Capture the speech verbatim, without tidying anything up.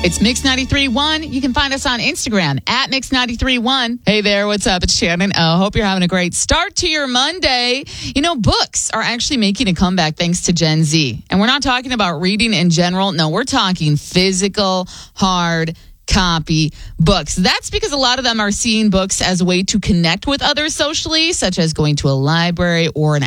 It's Mix ninety-three point one. You can find us on Instagram at Mix ninety-three point one. Hey there, what's up? It's Shannon. I hope you're having a great start to your Monday. You know, books are actually making a comeback thanks to Gen Z. And we're not talking about reading in general. No, we're talking physical, hard copy books. That's because a lot of them are seeing books as a way to connect with others socially, such as going to a library or an